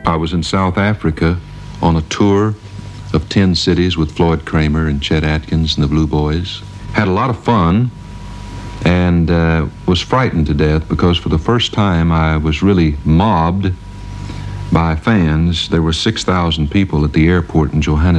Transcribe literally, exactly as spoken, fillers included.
I was in South Africa on a tour of ten cities with Floyd Kramer and Chet Atkins and the Blue Boys. Had a lot of fun and uh, was frightened to death because for the first time I was really mobbed by fans. There were six thousand people at the airport in Johannesburg.